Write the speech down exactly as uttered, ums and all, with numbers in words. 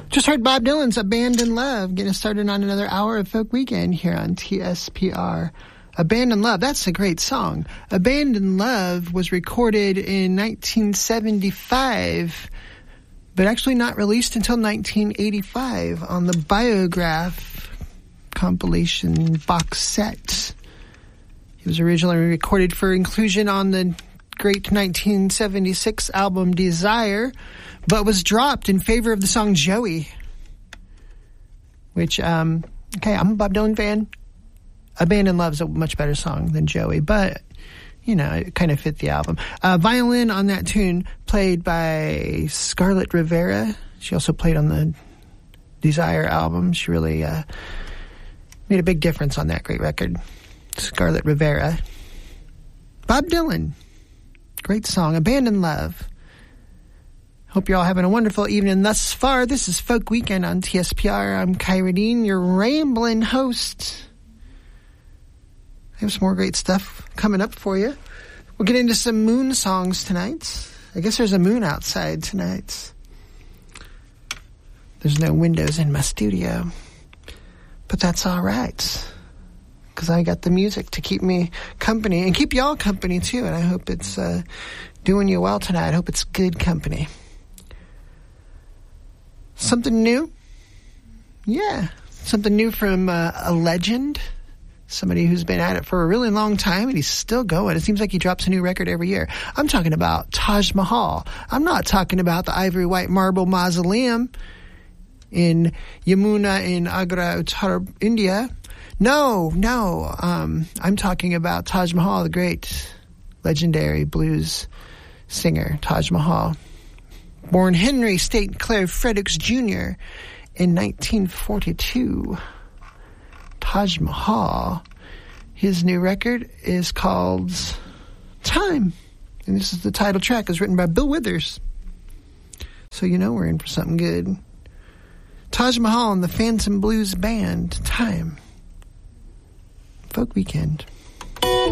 Just heard Bob Dylan's Abandoned Love, getting us started on another hour of Folk Weekend here on T S P R. Abandoned Love, that's a great song. Abandoned Love was recorded in nineteen seventy-five, but actually not released until nineteen eighty-five on the Biograph compilation box set. It was originally recorded for inclusion on the great nineteen seventy-six album Desire, but was dropped in favor of the song Joey, which, um, okay, I'm a Bob Dylan fan. Abandoned Love's a much better song than Joey, but, you know, it kind of fit the album. Uh, violin on that tune played by Scarlett Rivera. She also played on the Desire album. She really uh, made a big difference on that great record. Scarlett Rivera. Bob Dylan. Great song, Abandoned Love. Hope you're all having a wonderful evening thus far. This is Folk Weekend on T S P R. I'm Kyra Dean, your rambling host. I have some more great stuff coming up for you. We'll get into some moon songs tonight. I guess there's a moon outside tonight. There's no windows in my studio. But that's all right, because I got the music to keep me company and keep y'all company too. And I hope it's uh, doing you well tonight. I hope it's good company. Something new? Yeah. Something new from uh, a legend. Somebody who's been at it for a really long time, and he's still going. It seems like he drops a new record every year. I'm talking about Taj Mahal. I'm not talking about the ivory white marble mausoleum in Yamuna in Agra, Uttar, India. No, no. Um, I'm talking about Taj Mahal, the great legendary blues singer, Taj Mahal. Born Henry State Clair Fredericks Junior in nineteen forty-two. Taj Mahal. His new record is called Time. And this is the title track. It's written by Bill Withers. So you know we're in for something good. Taj Mahal and the Phantom Blues Band, Time. Folk Weekend.